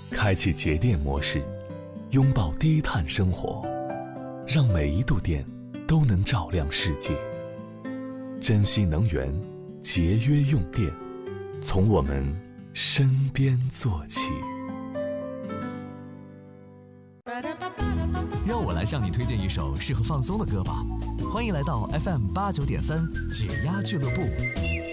开启节电模式，拥抱低碳生活，让每一度电都能照亮世界。珍惜能源，节约用电，从我们身边做起。 让我来向你推荐一首适合放松的歌吧，欢迎来到 FM 89.3解压俱乐部。